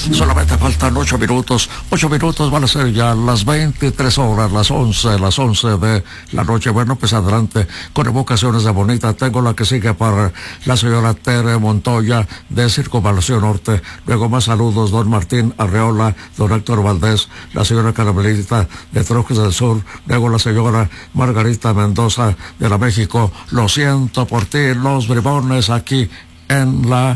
Solamente faltan 8 minutos. 8 minutos van a ser ya las 23 horas, las 11 de la noche. Bueno, pues adelante con evocaciones de Bonita. Tengo la que sigue para la señora Tere Montoya de Circunvalación Norte. Luego más saludos, don Martín Arreola, don Héctor Valdés, la señora Caramelita de Trojes del Sur. Luego la señora Margarita Mendoza de la México. Lo siento por ti, los bribones aquí en la